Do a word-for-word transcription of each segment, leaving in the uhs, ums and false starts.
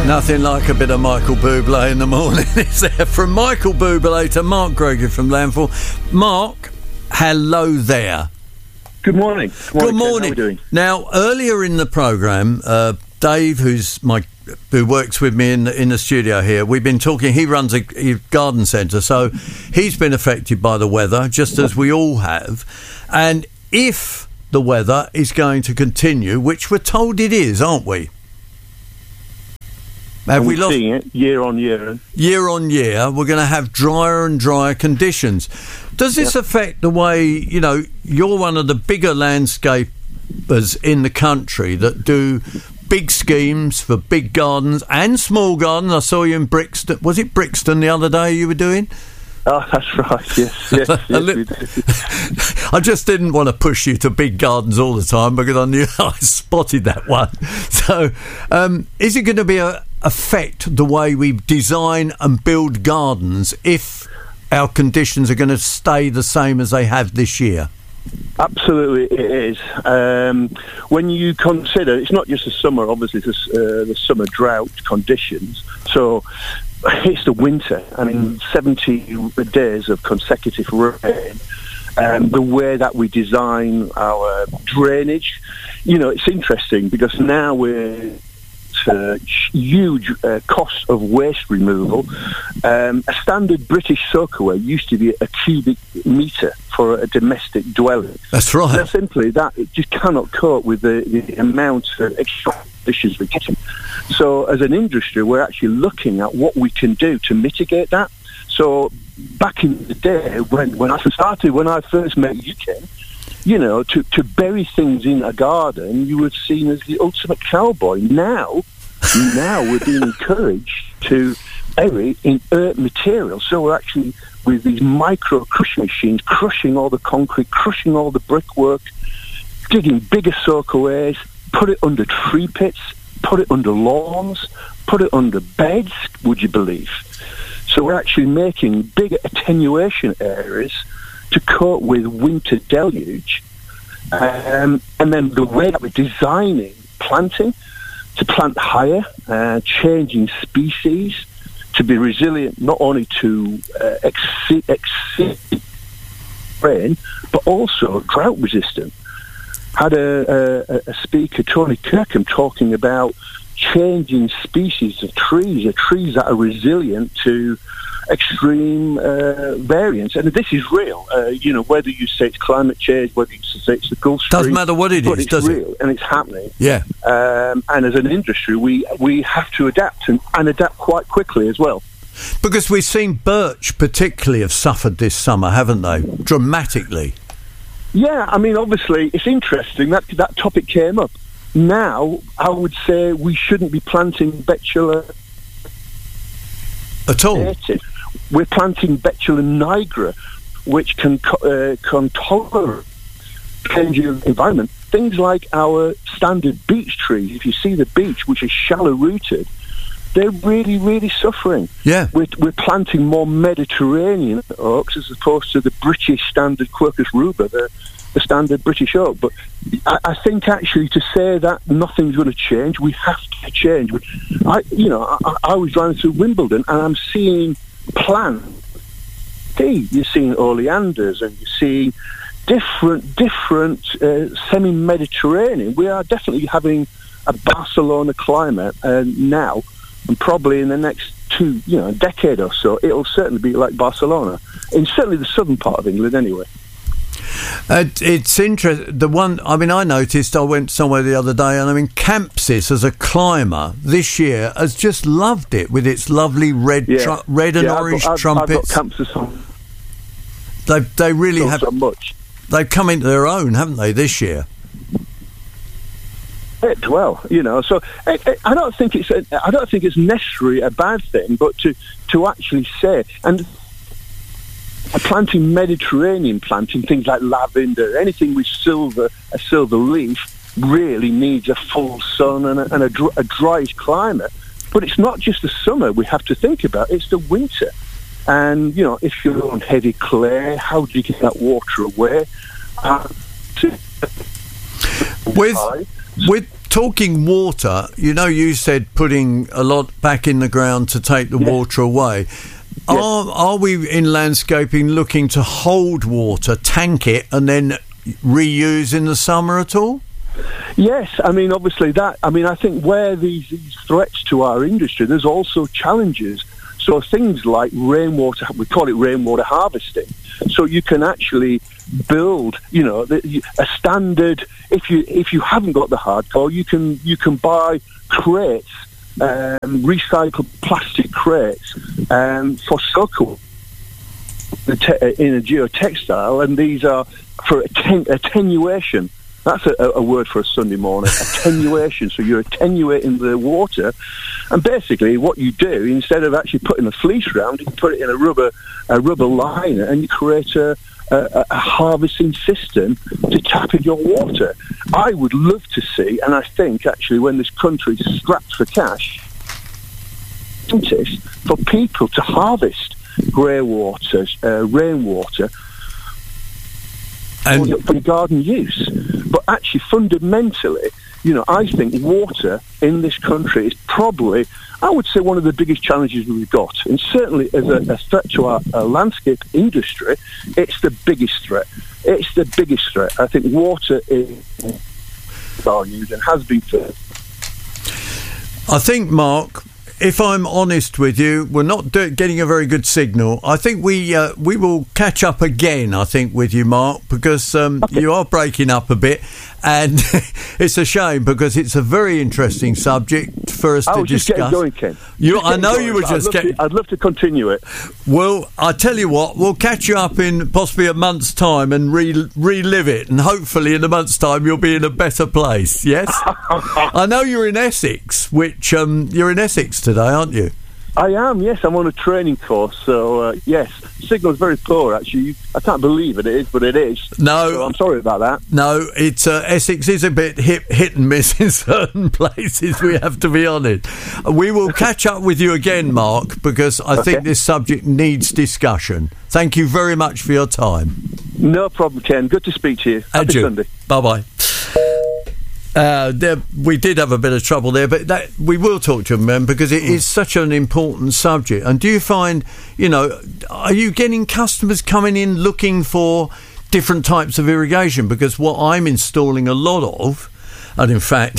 Nothing like a bit of Michael Bublé in the morning, is there? From Michael Bublé to Mark Gregory from Landfall. Mark, hello there. Good morning. Good morning. Good morning. How are we doing? Now, earlier in the programme, uh, Dave, who's my who works with me in the, in the studio here, we've been talking. He runs a, a garden centre, so he's been affected by the weather, just as we all have. And if the weather is going to continue, which we're told it is, aren't we? Have we lost seeing it year on year? Year on year, we're going to have drier and drier conditions. Does this yep. affect the way, you know, you're one of the bigger landscapers in the country that do big schemes for big gardens and small gardens? I saw you in Brixton. Was it Brixton the other day you were doing? Oh, that's right, yes, yes, yes we do. I just didn't want to push you to big gardens all the time because I knew I spotted that one. So, um, is it going to be a affect the way we design and build gardens if our conditions are going to stay the same as they have this year? Absolutely, it is. Um, when you consider, it's not just the summer, obviously, it's uh, the summer drought conditions. So it's the winter. I mean, seventy days of consecutive rain. Um, the way that we design our drainage, you know, it's interesting because now we're Uh, huge uh, cost of waste removal. Um, a standard British soakaway used to be a cubic metre for a domestic dwelling. That's right. So simply that it just cannot cope with the, the amount of extra dishes we're getting. So as an industry, we're actually looking at what we can do to mitigate that. So back in the day when, when I started, when I first met you, Ken, you know, to, to bury things in a garden, you were seen as the ultimate cowboy. Now, now we're being encouraged to bury inert material. So we're actually, with these micro crushing machines, crushing all the concrete, crushing all the brickwork, digging bigger soakaways, put it under tree pits, put it under lawns, put it under beds, would you believe? So we're actually making bigger attenuation areas to cope with winter deluge. Um, and then the way that we're designing planting, to plant higher, uh, changing species, to be resilient not only to uh, exceed, exceed rain, but also drought resistant. Had a, a, a speaker, Tony Kirkham, talking about changing species of trees, of trees that are resilient to extreme uh, variance, and this is real. Uh, you know, whether you say it's climate change, whether you say it's the Gulf Stream, doesn't matter what it but is, it's does real it? And it's happening. Yeah. Um, and as an industry, we we have to adapt and, and adapt quite quickly as well. Because we've seen birch particularly have suffered this summer, haven't they? Dramatically. Yeah, I mean, obviously, it's interesting that that topic came up. Now, I would say we shouldn't be planting betula at all. Native. We're planting Betula nigra, which can uh, can tolerate changing environment. Things like our standard beech trees. If you see the beech, which is shallow rooted, they're really, really suffering. Yeah, we're, we're planting more Mediterranean oaks as opposed to the British standard Quercus rubra, the, the standard British oak. But I, I think actually to say that nothing's going to change, we have to change. I, you know, I, I was driving through Wimbledon and I'm seeing plants. See, you're seeing oleanders and you're seeing different, different uh, semi-Mediterranean. We are definitely having a Barcelona climate uh, now, and probably in the next two, you know, a decade or so, it'll certainly be like Barcelona, in certainly the southern part of England anyway. Uh, it's interesting. The one, I mean, I noticed. I went somewhere the other day, and I mean, Campsis as a climber this year has just loved it with its lovely red, yeah. tru- red and yeah, orange I've got, I've, trumpets. I've got Campsis on. They they really Not have. So much. They've come into their own, haven't they, this year? It, well, you know, so it, it, I don't think it's a, I don't think it's necessarily a bad thing, but to to actually say and. Planting Mediterranean planting, things like lavender, anything with silver, a silver leaf, really needs a full sun and a, and a, dry, a dry climate. But it's not just the summer we have to think about, it's the winter. And, you know, if you're on heavy clay, how do you get that water away? Uh, to, with, with talking water, you know, you said putting a lot back in the ground to take the yes. water away. Yes. Are, are we in landscaping looking to hold water, tank it, and then reuse in the summer at all? Yes, I mean, obviously that, I mean, I think where these, these threats to our industry, there's also challenges. So things like rainwater, we call it rainwater harvesting. So you can actually build, you know, the, a standard. If you if you haven't got the hardcore, you can you can buy crates, um, recycled plastic crates um, for suckle in a geotextile, and these are for atten- attenuation. That's a, a word for a Sunday morning, attenuation. So you're attenuating the water. And basically what you do, instead of actually putting a fleece round, you put it in a rubber a rubber liner, and you create a, a, a harvesting system to tap in your water. I would love to see, and I think actually when this country is strapped for cash, for people to harvest grey water, uh, rainwater, and for, for garden use. But actually, fundamentally, you know, I think water in this country is probably, I would say, one of the biggest challenges we've got. And certainly as a, a threat to our, our landscape industry, it's the biggest threat. It's the biggest threat. I think water is valued and has been for. I think, Mark, if I'm honest with you, we're not do- getting a very good signal. I think we uh, we will catch up again, I think, with you, Mark, because um, okay. you are breaking up a bit. And it's a shame because it's a very interesting subject for us I to was just discuss. Getting going, Ken. You, just I know going, you were just getting. I'd love to continue it. Well, I tell you what, we'll catch you up in possibly a month's time and re- relive it, and hopefully in a month's time you'll be in a better place. Yes, I know you're in Essex, which um, you're in Essex today, aren't you? I am, yes. I'm on a training course, so uh, yes. Signal's very poor, actually. I can't believe it is, but it is. No. So I'm sorry about that. No, it's uh, Essex is a bit hit, hit and miss in certain places, we have to be honest. We will catch up with you again, Mark, because I okay. think this subject needs discussion. Thank you very much for your time. No problem, Ken. Good to speak to you. Happy And you. Sunday. Bye-bye. Uh, there, we did have a bit of trouble there, but that, we will talk to him, man, because it mm. is such an important subject. And do you find, you know, are you getting customers coming in looking for different types of irrigation? Because what I'm installing a lot of, and in fact,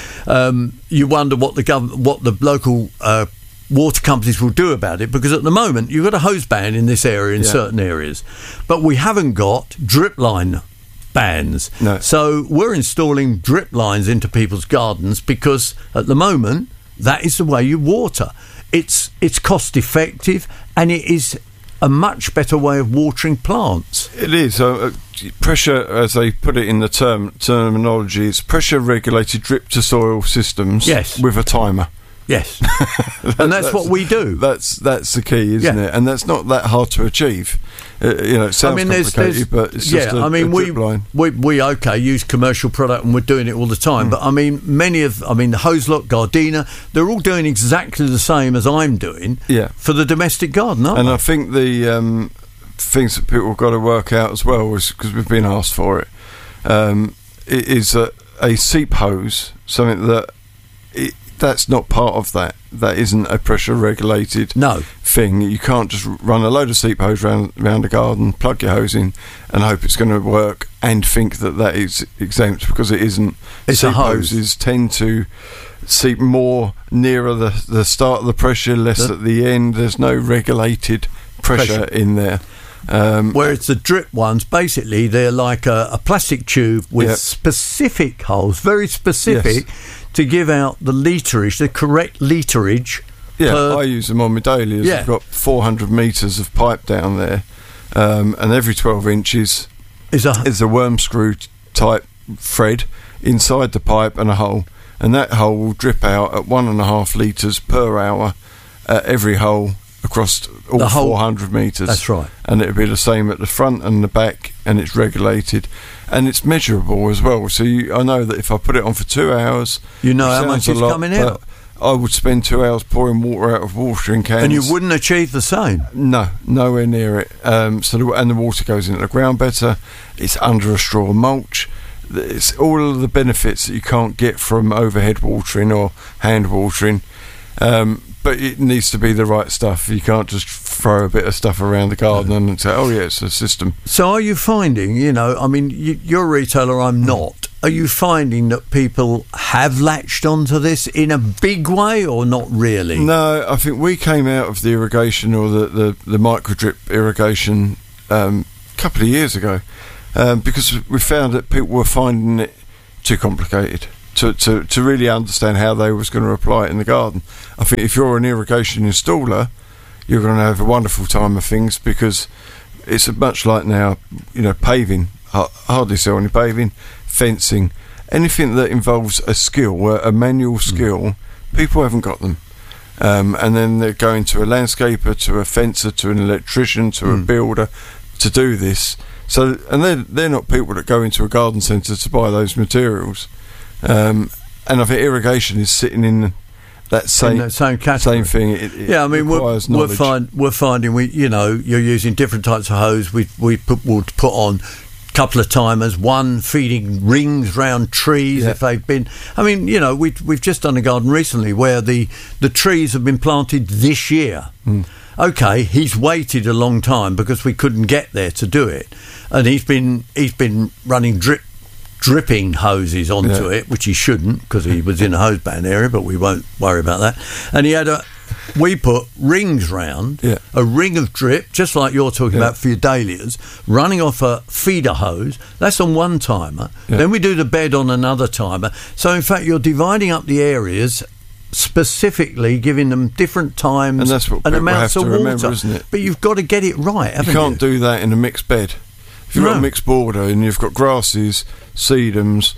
um, you wonder what the gov- what the local uh, water companies will do about it, because at the moment you've got a hose ban in this area, in yeah. certain areas, but we haven't got drip line bans. No. So we're installing drip lines into people's gardens because at the moment that is the way you water. It's it's cost effective and it is a much better way of watering plants. It is. Uh, pressure, as they put it in the term terminology, it's pressure regulated drip to soil systems. Yes. With a timer. Yes. And that's, that's what we do. That's that's the key, isn't yeah. it? And that's not that hard to achieve. Uh, you know, it sounds I mean, there's, complicated, there's, but it's yeah, just a, I mean, a drip we, line. we we okay use commercial product and we're doing it all the time. Mm. But I mean, many of I mean the Hoselock, Gardena, they're all doing exactly the same as I'm doing. Yeah. For the domestic garden, aren't and they? I think the um, things that people have got to work out as well, is because we've been asked for it, um, it is a, a seep hose, something that it, that's not part of that. That isn't a pressure regulated no. thing. You can't just run a load of seep hose round, round a garden, plug your hose in and hope it's going to work and think that that is exempt, because it isn't. It's seep a hose. hoses tend to seep more nearer the, the start of the pressure, less the, at the end. There's no regulated pressure, pressure. in there. Um, Whereas the drip ones, basically, they're like a, a plastic tube with yep. specific holes, very specific, yes. to give out the literage, the correct literage. Yeah, per, I use them on my dahlias. Yeah. I've got four hundred metres of pipe down there, um, and every twelve inches is a, is a worm screw type thread inside the pipe and a hole, and that hole will drip out at one and a half litres per hour at every hole across all the whole, four hundred metres. That's right. And it'll be the same at the front and the back, and it's regulated and it's measurable as well. So you, I know that if I put it on for two hours, you know how much is lot, coming out. I would spend two hours pouring water out of watering cans, and you wouldn't achieve the same. No, nowhere near it. Um, so the, and the water goes into the ground better. It's under a straw mulch. it's all of the benefits that you can't get from overhead watering or hand watering. Um, but it needs to be the right stuff. You can't just throw a bit of stuff around the garden and say, oh yeah, it's a system. So are you finding, you know, I mean, you, you're a retailer, I'm not. Are you finding that people have latched onto this in a big way or not really? No, I think we came out of the irrigation or the, the, the micro drip irrigation um, a couple of years ago um, because we found that people were finding it too complicated. To, to, to really understand how they was going to apply it in the garden. I think if you're an irrigation installer, you're going to have a wonderful time of things because it's much like now, you know, paving. I hardly sell any paving, fencing, anything that involves a skill, a manual skill. Mm. People haven't got them, um, and then they're going to a landscaper, to a fencer, to an electrician, to mm. a builder to do this. So, and they're they're not people that go into a garden centre to buy those materials. Um, and I think irrigation is sitting in that same, in that same category. Same thing. It, it yeah, I mean, we're we're, find, we're finding we, you know, you're using different types of hose. We we put we'll put on a couple of timers, one feeding rings round trees yeah. if they've been. I mean, you know, we we've just done a garden recently where the the trees have been planted this year. Mm. Okay, he's waited a long time because we couldn't get there to do it, and he's been he's been running drip. dripping hoses onto yeah. it, which he shouldn't because he was in a hose band area, but we won't worry about that. And he had a we put rings round yeah. a ring of drip, just like you're talking yeah. about for your dahlias, running off a feeder hose. That's on one timer. Yeah. Then we do the bed on another timer. So in fact you're dividing up the areas, specifically giving them different times and, that's what and amounts have of to water, remember, isn't it? But you've got to get it right, haven't you can't you? do that in a mixed bed. If you've no. got a mixed border and you've got grasses, sedums,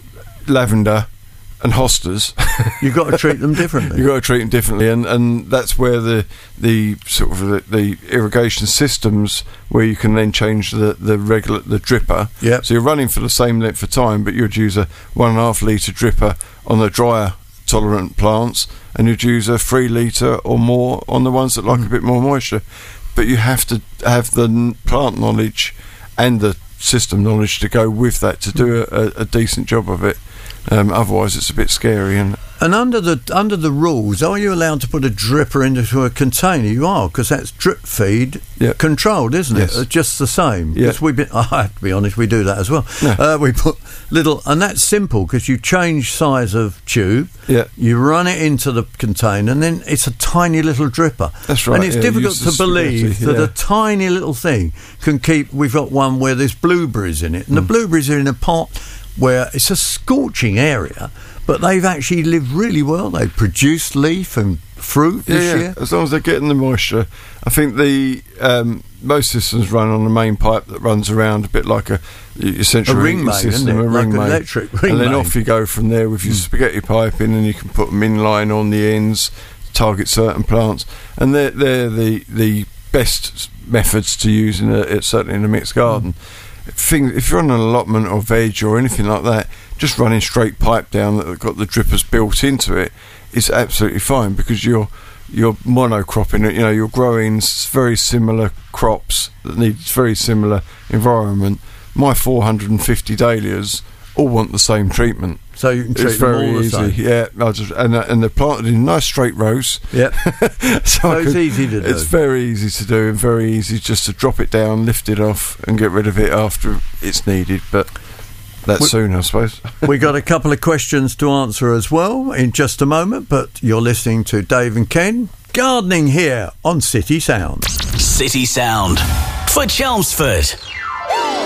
lavender and hostas, you've got to treat them differently. You've got to treat them differently, and, and that's where the the sort of the, the irrigation systems where you can then change the the regular the dripper. Yeah. So you're running for the same length of time, but you'd use a one and a half litre dripper on the drier tolerant plants, and you'd use a three litre or more on the ones that like mm. a bit more moisture. But you have to have the plant knowledge and the system knowledge to go with that to do a, a decent job of it. Um, otherwise, it's a bit scary. And and under the under the rules, are you allowed to put a dripper into a container? You are, because that's drip feed yep. controlled, isn't it? Yes. Just the same. Yep. Because we've been, I have to be honest, we do that as well. Yeah. Uh, we put little, and that's simple because you change size of tube. Yeah. You run it into the container, and then it's a tiny little dripper. That's right. And it's yeah, difficult to believe yeah. that a tiny little thing can keep. We've got one where there's blueberries in it, and mm. the blueberries are in a pot where it's a scorching area, but they've actually lived really well. They've produced leaf and fruit yeah, this yeah. year. As long as they're getting the moisture. I think the um, most systems run on a main pipe that runs around a bit like a essential a ring main, system, isn't it? a like ring an main. electric ring and then main. off you go from there with your mm. spaghetti piping, and you can put them in line on the ends, target certain plants, and they're they're the the best methods to use in a certainly in a mixed garden. Mm. Thing, if you're on an allotment or veg or anything like that, just running straight pipe down that have got the drippers built into it is absolutely fine, because you're you're monocropping it. You know, you're growing very similar crops that need very similar environment. My four hundred fifty dahlias all want the same treatment. So you can treat it's them very all the easy. same. Yeah, I just, and uh, and they're planted in nice straight rows. Yeah, so, so it's could, easy to do. It's very easy to do, and very easy just to drop it down, lift it off, and get rid of it after it's needed. But that's we, soon, I suppose. We got a couple of questions to answer as well in just a moment. But you're listening to Dave and Ken gardening here on City Sound. City Sound for Chelmsford.